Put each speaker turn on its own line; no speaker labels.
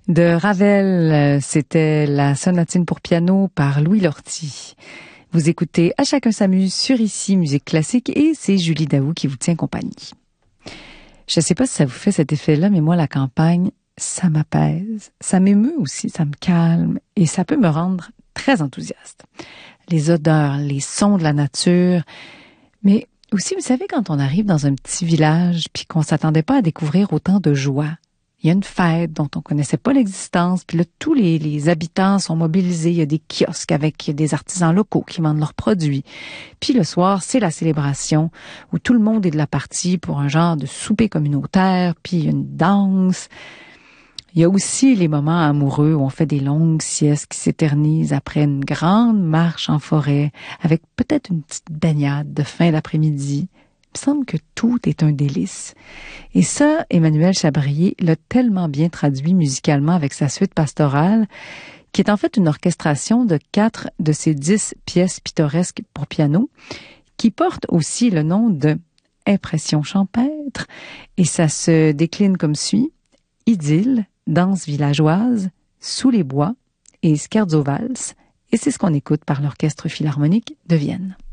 De Ravel, c'était la sonatine pour piano par Louis Lortie. Vous écoutez À chacun s'amuse sur Ici Musique Classique et c'est Julie Daou qui vous tient compagnie. Je ne sais pas si ça vous fait cet effet-là, mais moi, la campagne, ça m'apaise. Ça m'émeut aussi, ça me calme et ça peut me rendre très enthousiaste. Les odeurs, les sons de la nature, mais aussi, vous savez, quand on arrive dans un petit village puis qu'on s'attendait pas à découvrir autant de joie. Il y a une fête dont on connaissait pas l'existence, puis là, tous les habitants sont mobilisés. Il y a des kiosques avec des artisans locaux qui vendent leurs produits. Puis le soir, c'est la célébration où tout le monde est de la partie pour un genre de souper communautaire, puis une danse. Il y a aussi les moments amoureux où on fait des longues siestes qui s'éternisent après une grande marche en forêt, avec peut-être une petite baignade de fin d'après-midi. Il me semble que tout est un délice. Et ça, Emmanuel Chabrier l'a tellement bien traduit musicalement avec sa suite pastorale, qui est en fait une orchestration de 4 de ses 10 pièces pittoresques pour piano, qui porte aussi le nom de Impression champêtre, et ça se décline comme suit: idylle, danse villageoise, sous les bois et scherzo valse, et c'est ce qu'on écoute par l'Orchestre philharmonique de Vienne.